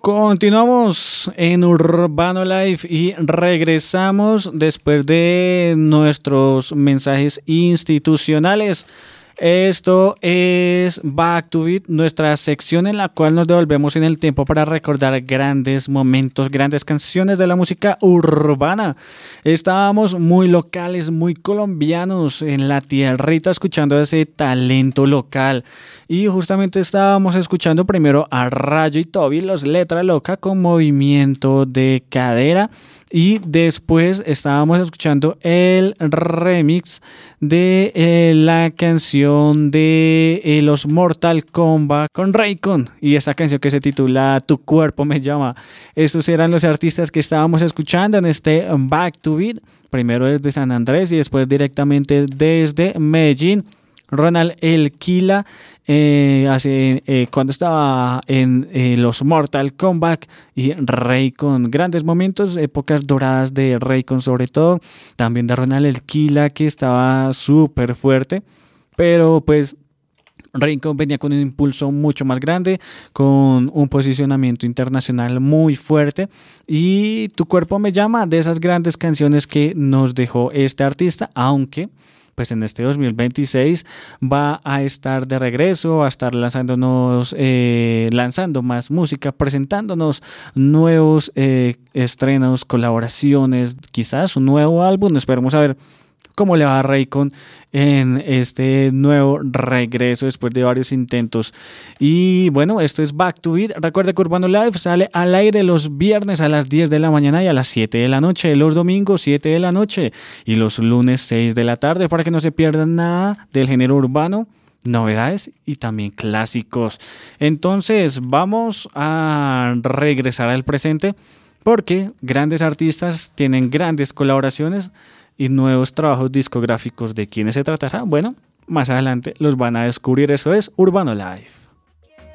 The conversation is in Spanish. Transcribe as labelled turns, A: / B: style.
A: Continuamos en Urbano Life y regresamos después de nuestros mensajes institucionales. Esto es Back to Beat, nuestra sección en la cual nos devolvemos en el tiempo para recordar grandes momentos, grandes canciones de la música urbana. Estábamos muy locales, muy colombianos en la tierrita escuchando ese talento local. Y justamente estábamos escuchando primero a Rayo y Toby, los Letra Loca con movimiento de cadera. Y después estábamos escuchando el remix de la canción de los Mortal Kombat con Raycon. Y esa canción que se titula Tu Cuerpo Me Llama. Estos eran los artistas que estábamos escuchando en este Back to Beat. Primero desde San Andrés y después directamente desde Medellín. Ronald El Kila, cuando estaba en los Mortal Kombat y Raycon, grandes momentos, épocas doradas de Raycon sobre todo, también de Ronald El Kila que estaba súper fuerte, pero pues Raycon venía con un impulso mucho más grande, con un posicionamiento internacional muy fuerte y Tu Cuerpo Me Llama, de esas grandes canciones que nos dejó este artista, aunque pues en este 2026 va a estar de regreso, va a estar lanzando más música, presentándonos nuevos estrenos, colaboraciones, quizás un nuevo álbum. Esperemos a ver cómo le va a Raycon en este nuevo regreso después de varios intentos. Y bueno, esto es Back to Beat. Recuerda que Urbano Live sale al aire los viernes a las 10 de la mañana y a las 7 de la noche, los domingos 7 de la noche y los lunes 6 de la tarde, para que no se pierdan nada del género urbano, novedades y también clásicos. Entonces vamos a regresar al presente porque grandes artistas tienen grandes colaboraciones y nuevos trabajos discográficos. ¿De quiénes se tratará? Bueno, más adelante los van a descubrir. Eso es Urbano Live.